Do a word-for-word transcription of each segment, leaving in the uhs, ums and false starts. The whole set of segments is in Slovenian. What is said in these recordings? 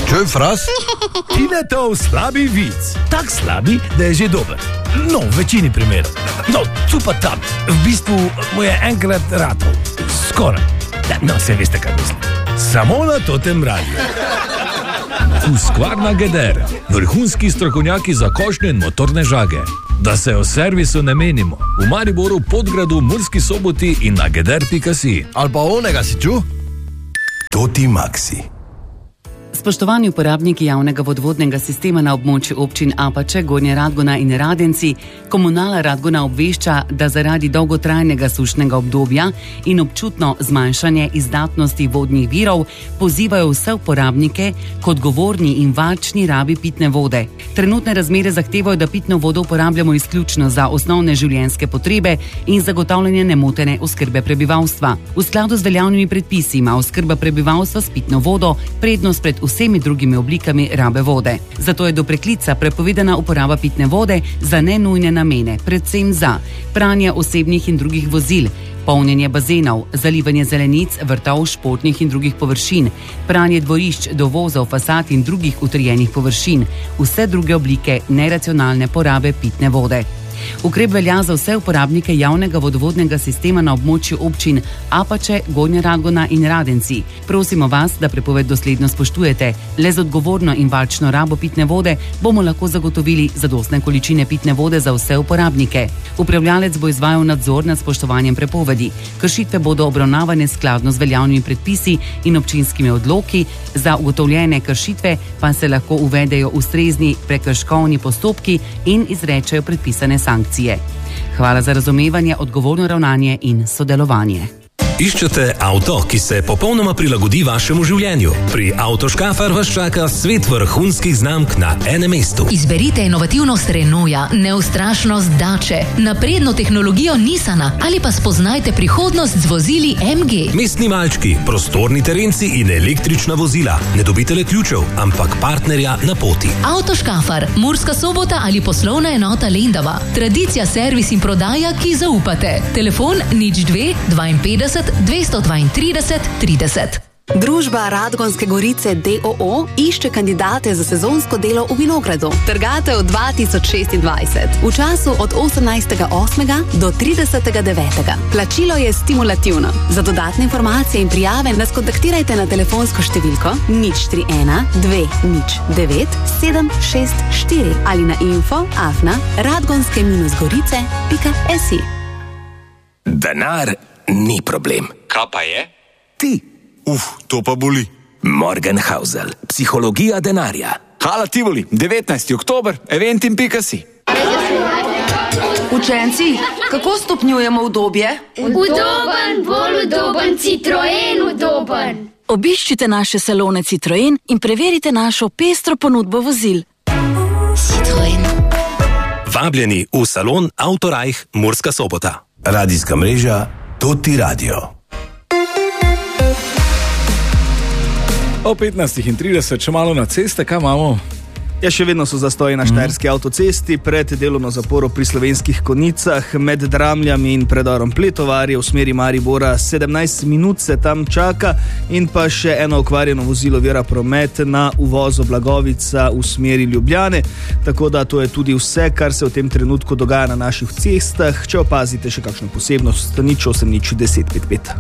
Čuj, Fras? Tinetov slabi vic. Tak slabi, da je že dober. No, v večini primerov. No, tu pa tam. V bistvu mu je enkrat ratov. Skoraj. No, se veste, kaj mislim. Samo na totem radiju. Husqvarna Geder. Vrhunski strokovnjaki za košnje in motorne žage. Da se o servisu ne menimo. V Mariboru, Podgradu, Murski Soboti in na geder pika si. Ali pa onega si ču? Toti Maxi. Spoštovani uporabniki javnega vodovodnega sistema na območju občin Apače, Gornja Radgona in Radenci, Komunala Radgona obvešča, da zaradi dolgotrajnega sušnega obdobja in občutno zmanjšanje izdatnosti vodnih virov pozivajo vse uporabnike k odgovorni in varčni rabi pitne vode. Trenutne razmere zahtevajo, da pitno vodo uporabljamo izključno za osnovne življenjske potrebe in zagotavljanje nemotene oskrbe prebivalstva. V skladu z veljavnimi predpisi ima oskrba prebivalstva s pitno vodo prednost pred vsemi drugimi oblikami rabe vode. Zato je do preklica prepovedana uporaba pitne vode za nenujne namene, predvsem za pranje osebnih in drugih vozil, polnjenje bazenov, zalivanje zelenic, vrtov, športnih in drugih površin, pranje dvorišč, dovozov, fasad in drugih utrjenih površin, vse druge oblike neracionalne porabe pitne vode. Ukrep velja za vse uporabnike javnega vodovodnega sistema na območju občin Apače, Gornja Radgona in Radenci. Prosimo vas, da prepoved dosledno spoštujete. Le z odgovorno in varčno rabo pitne vode bomo lahko zagotovili zadostne količine pitne vode za vse uporabnike. Upravljalec bo izvajal nadzor nad spoštovanjem prepovedi. Kršitve bodo obravnavane skladno z veljavnimi predpisi in občinskimi odloki. Za ugotovljene kršitve pa se lahko uvedejo ustrezni prekrškovni postopki in izrečejo predpisane sankcije. Hvala za razumevanje, odgovorno ravnanje in sodelovanje. Iščete avto, ki se popolnoma prilagodi vašemu življenju? Pri Avtoškafar vas čaka svet vrhunskih znamk na enem mestu. Izberite inovativnost Renaulta, neustrašnost Dače, napredno tehnologijo Nissana ali pa spoznajte prihodnost z vozili M G. Mestni malčki, prostorni terenci in električna vozila. Ne dobite le ključev, ampak partnerja na poti. Avtoškafar, Murska Sobota ali poslovna enota Lendava. Tradicija, servis in prodaja, ki zaupate. Telefon nič dve dvainpetdeset dvesto dvaintrideset trideset. Družba Radgonske Gorice d o o išče kandidate za sezonsko delo v vinogradu. Trgatev dva tisoč šestindvajset. V času od osemnajstega osmega do tridesetega devetega. Plačilo je stimulativno. Za dodatne informacije in prijave nas kontaktirajte na telefonsko številko nič tri ena dve nič devet sedem šest štiri ali na info afna radgonske gorice pika si. Denar ni problem. Kaj pa je? Ti. Uf, to pa boli. Morgenhausel, psihologija denarja. Hala Tivoli, devetnajsti oktober, eventim pika si. Učenci, kako stopnjujemo udobje? Udoben, bolj udoben, Citroen udoben. Obiščite naše salone Citroen in preverite našo pestro ponudbo vozil. Citroen. Vabljeni v salon Autorajh Murska Sobota. Radijska mreža Toti Radio. O petnajstih in trideset, še malo na ceste, kaj imamo? Ja, še vedno so zastoji na štajerski mm. avtocesti, pred delovno zaporo pri Slovenskih Konjicah, med Dramljami in predorom Pletovarje v smeri Maribora. sedemnajst minut se tam čaka in pa še eno okvarjeno vozilo vira promet na uvozu Blagovica v smeri Ljubljane. Tako da to je tudi vse, kar se v tem trenutku dogaja na naših cestah. Če opazite še kakšno posebnost, nič osem nič deset pet pet.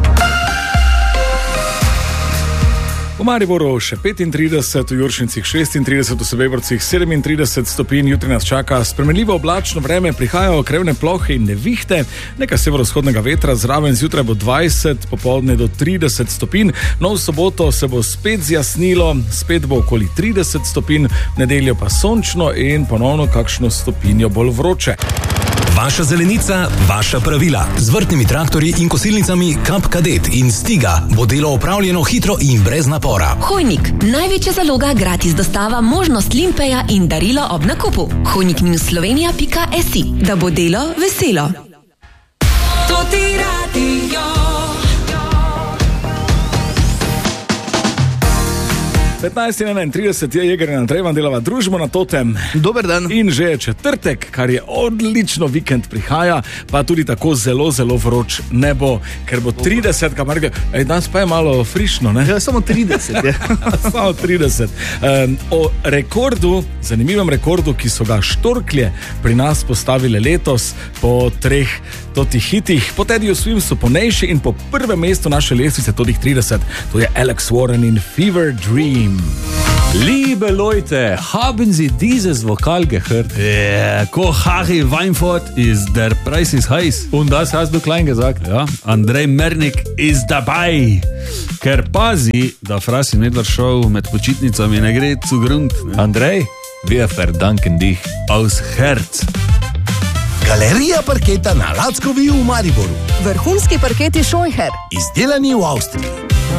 V Mariboru še petintrideset, v Juršincih šestintrideset, v Sebebrcih sedemintrideset stopinj, jutri nas čaka spremenljivo oblačno vreme, prihajajo okrevne plohe in nevihte, nekaj severovzhodnega vetra, zraven zjutraj bo dvajset, popoldne do trideset stopinj, no v soboto se bo spet zjasnilo, spet bo okoli trideset stopinj, v nedeljo pa sončno in ponovno kakšno stopinjo bolj vroče. Vaša zelenica, vaša pravila. Z vrtnimi traktorji in kosilnicami Kap Kadet in Stiga bo delo opravljeno hitro in brez napora. Hojnik, največja zaloga, gratis dostava, možnost limpeja in darilo ob nakupu. hojnik slovenija pika si, da bo delo veselo. Toti Radio. petnajst in enaintrideset je Jeger in Andrej, vam delava družbo na Totem. Dober dan. In že je četrtek, kar je odlično, vikend prihaja, pa tudi tako zelo, zelo vroč ne bo, ker bo trideset, kamar gre, ej, danes pa je malo frišno, ne? Ja, samo trideset je. Samo trideset. Um, o rekordu, zanimivem rekordu, ki so ga štorklje pri nas postavile letos po treh totih hitih, po Teddyju Swimsu, po Nejši in po prvem mestu naše lestvice totih trideset, to je Alex Warren in Fever Dream. Liebe Leute, haben Sie dieses Vokal gehört? Ja, ko Harry Weinfurt ist der Preis ist heiß. Und das hast du klein gesagt. Ja, Andrej Mernik ist dabei. Ker pazi, da Frasi Nedler Show med počitnicami ne gre zu Grund. Ne? Andrej, wir verdanken dich. Aus Herz. Galerija parketa na Lackovi v Mariboru. Vrhunski parketi Scheucher. Izdelani v Avstriji.